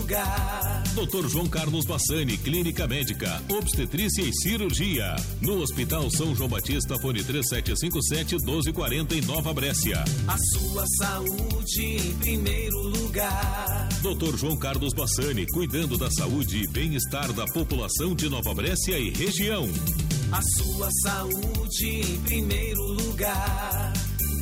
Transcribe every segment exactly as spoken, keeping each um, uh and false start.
lugar. doutor João Carlos Bassani, Clínica Médica, Obstetrícia e Cirurgia. No Hospital São João Batista, fone três sete cinco sete, um dois quatro zero em Nova Brécia. A sua saúde em primeiro lugar. doutor João Carlos Bassani, cuidando da saúde e bem-estar da população de Nova Brécia e região. A sua saúde em primeiro lugar.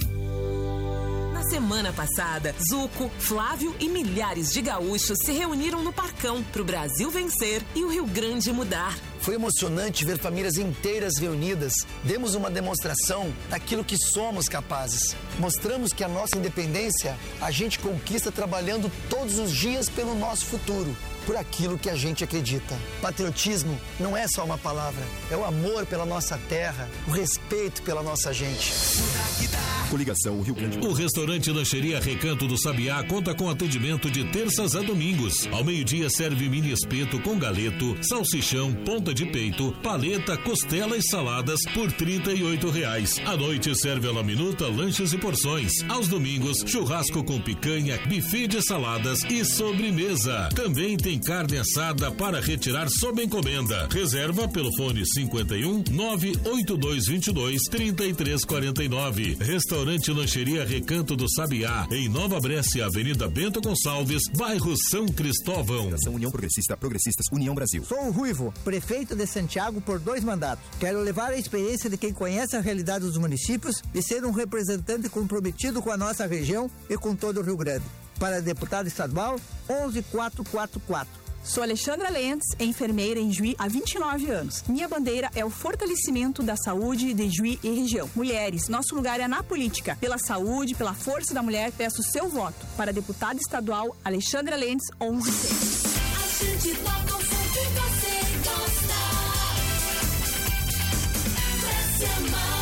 Na semana passada, Zuco, Flávio e milhares de gaúchos se reuniram no Parcão para o Brasil vencer e o Rio Grande mudar. Foi emocionante ver famílias inteiras reunidas. Demos uma demonstração daquilo que somos capazes. Mostramos que a nossa independência a gente conquista trabalhando todos os dias pelo nosso futuro, por aquilo que a gente acredita. Patriotismo não é só uma palavra, é o amor pela nossa terra, o respeito pela nossa gente. Coligação Rio Grande. O restaurante Lancheria Recanto do Sabiá conta com atendimento de terças a domingos. Ao meio-dia serve mini espeto com galeto, salsichão, ponta de peito, paleta, costela e saladas por trinta e oito reais. À noite serve a la minuta, lanches e porções. Aos domingos, churrasco com picanha, buffet de saladas e sobremesa. Também tem carne assada para retirar sob encomenda. Reserva pelo fone cinquenta e um, nove oito dois dois dois, trinta e três quarenta e nove. Restaurante Lancheria Recanto do Sabiá, em Nova Brécia, Avenida Bento Gonçalves, bairro São Cristóvão. União Progressista, Progressistas, União Brasil. Sou o Ruivo, prefeito de Santiago por dois mandatos. Quero levar a experiência de quem conhece a realidade dos municípios e ser um representante comprometido com a nossa região e com todo o Rio Grande. Para deputado estadual, onze quatro quatro quatro. Sou Alexandra Lentz, enfermeira em Juí há vinte e nove anos. Minha bandeira é o fortalecimento da saúde de Juí e região. Mulheres, nosso lugar é na política. Pela saúde, pela força da mulher, peço seu voto. Para deputada estadual, Alexandra Lentz, onze seis. A gente toca o som que você gosta. Cresce mais.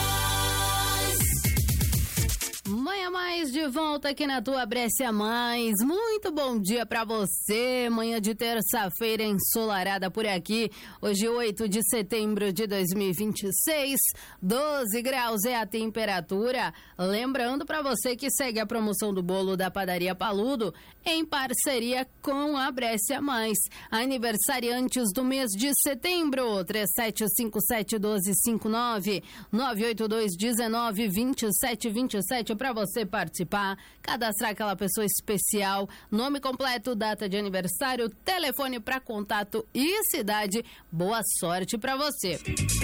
Manhã Mais de volta aqui na tua Brécia Mais. Muito bom dia pra você. Manhã de terça-feira ensolarada por aqui. Hoje, oito de setembro de dois mil e vinte e seis. doze graus é a temperatura. Lembrando pra você que segue a promoção do bolo da Padaria Paludo em parceria com a Brécia Mais. Aniversariantes do mês de setembro. três sete cinco sete, um dois cinco nove, nove oito dois, um nove, vinte e sete vinte e sete pra você participar, cadastrar aquela pessoa especial, nome completo, data de aniversário, telefone para contato e cidade. Boa sorte para você.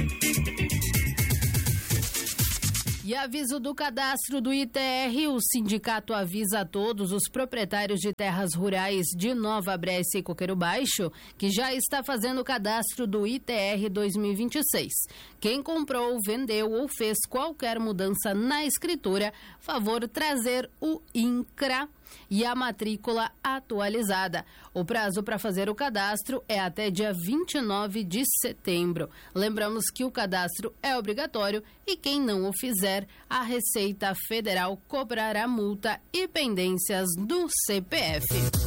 E aviso do cadastro do I T R, o sindicato avisa a todos os proprietários de terras rurais de Nova Brécia e Coqueiro Baixo que já está fazendo o cadastro do I T R dois mil e vinte e seis. Quem comprou, vendeu ou fez qualquer mudança na escritura, favor trazer o INCRA e a matrícula atualizada. O prazo para fazer o cadastro é até dia vinte e nove de setembro. Lembramos que o cadastro é obrigatório e quem não o fizer, a Receita Federal cobrará multa e pendências do C P F.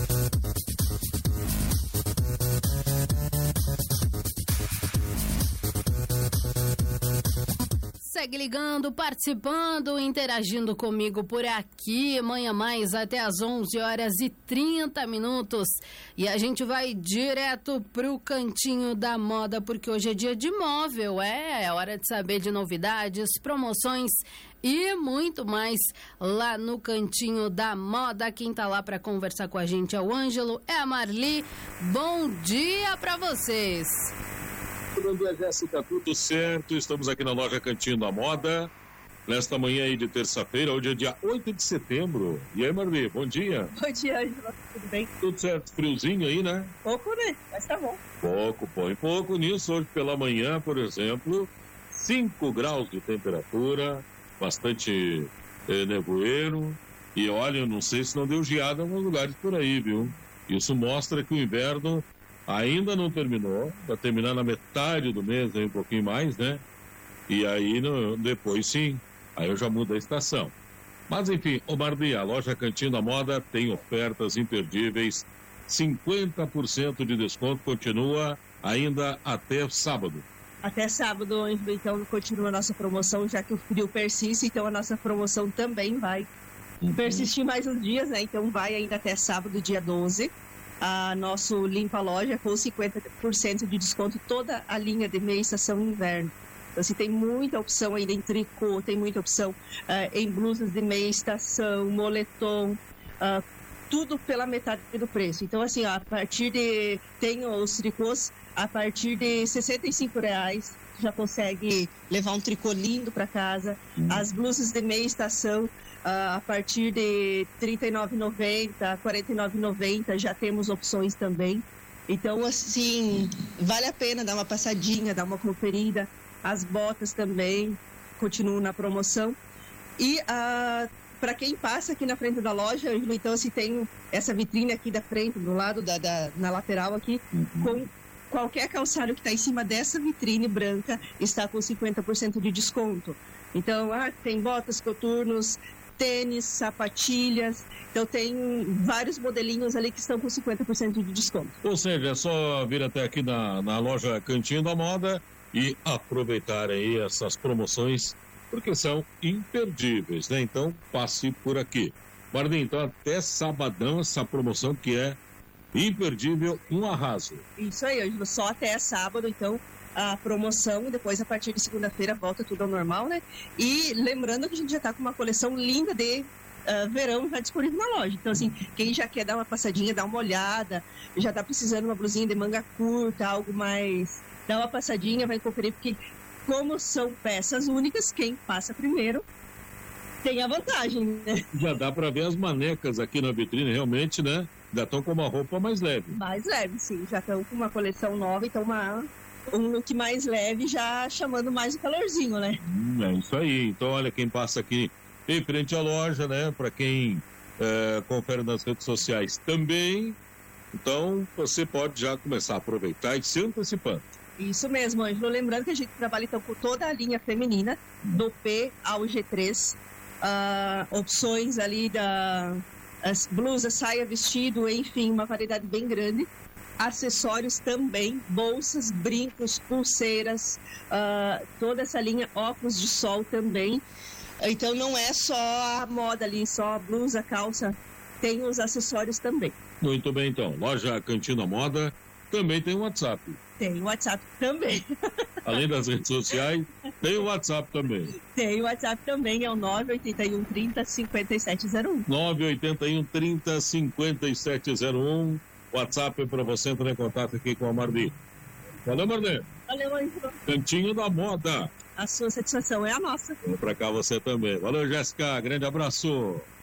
Segue ligando, participando, interagindo comigo por aqui. Manhã Mais até às onze horas e trinta minutos. E a gente vai direto pro cantinho da moda, porque hoje é dia de móvel. É, é hora de saber de novidades, promoções e muito mais lá no cantinho da moda. Quem tá lá para conversar com a gente é o Ângelo, é a Marli. Bom dia para vocês. Bom dia, Jéssica, tudo certo? Estamos aqui na loja Cantinho da Moda, nesta manhã aí de terça-feira, hoje é dia oito de setembro. E aí, Marli, bom dia. Bom dia, Angela, tudo bem? Tudo certo, friozinho aí, né? Pouco, né? Mas tá bom. Pouco, põe pouco nisso. Hoje pela manhã, por exemplo, cinco graus de temperatura, bastante eh, nevoeiro. E olha, eu não sei se não deu geada em alguns lugares por aí, viu? Isso mostra que o inverno ainda não terminou, vai terminar na metade do mês, aí um pouquinho mais, né? E aí, no, depois sim, aí eu já mudo a estação. Mas enfim, o Marli, a loja Cantinho da Moda tem ofertas imperdíveis, cinquenta por cento de desconto, continua ainda até sábado. Até sábado, então, continua a nossa promoção, já que o frio persiste, então a nossa promoção também vai uhum. persistir mais uns dias, né? Então vai ainda até sábado, dia doze. a nosso Limpa Loja com cinquenta por cento de desconto toda a linha de meia estação inverno. Então, assim, tem muita opção ainda em tricô, tem muita opção uh, em blusas de meia estação, moletom, uh, tudo pela metade do preço. Então, assim, ó, a partir de... Tem os tricôs a partir de sessenta e cinco reais, já consegue levar um tricô lindo para casa. Hum. As blusas de meia estação, uh, a partir de trinta e nove reais e noventa centavos, quarenta e nove reais e noventa centavos, já temos opções também. Então, assim, vale a pena dar uma passadinha, dar uma conferida. As botas também continuam na promoção. E uh, para quem passa aqui na frente da loja, então, assim, tem essa vitrine aqui da frente, do lado, da, da na lateral aqui, uhum. com qualquer calçado que está em cima dessa vitrine branca está com cinquenta por cento de desconto. Então, ah, tem botas, coturnos, tênis, sapatilhas. Então, tem vários modelinhos ali que estão com cinquenta por cento de desconto. Ou seja, é só vir até aqui na, na loja Cantinho da Moda e aproveitar aí essas promoções, porque são imperdíveis, né? Então, passe por aqui. Marlinho, então até sabadão essa promoção que é imperdível, um arraso. Isso aí, Ângelo, só até sábado, então, a promoção, depois a partir de segunda-feira volta tudo ao normal, né? E lembrando que a gente já está com uma coleção linda de uh, verão já disponível na loja. Então, assim, quem já quer dar uma passadinha, dar uma olhada, já está precisando de uma blusinha de manga curta, algo mais... Dá uma passadinha, vai conferir, porque como são peças únicas, quem passa primeiro tem a vantagem, né? Já dá para ver as manecas aqui na vitrine, realmente, né? Já estão com uma roupa mais leve. Mais leve, sim. Já estão com uma coleção nova, então uma, um look mais leve, já chamando mais o calorzinho, né? Hum, é isso aí. Então, olha, quem passa aqui em frente à loja, né? Para quem é, confere nas redes sociais também. Então, você pode já começar a aproveitar e se antecipando. Isso mesmo, Ângelo. Lembrando que a gente trabalha então com toda a linha feminina, do P ao G três. Uh, opções ali da as blusas, saia, vestido, enfim, uma variedade bem grande. Acessórios também, bolsas, brincos, pulseiras, uh, toda essa linha, óculos de sol também. Então não é só a moda ali, só a blusa, calça, tem os acessórios também. Muito bem, então. Loja Cantinho da Moda também tem o WhatsApp. Tem o WhatsApp também. Além das redes sociais, tem o WhatsApp também. Tem o WhatsApp também, é o nove oito um, trinta, cinquenta e sete zero um. nove oito um, trinta, cinquenta e sete zero um. WhatsApp para você entrar em contato aqui com a Marli. Valeu, Marli. Valeu, Ângelo. Cantinho da Moda. A sua satisfação é a nossa. Vem pra cá você também. Valeu, Jéssica. Grande abraço.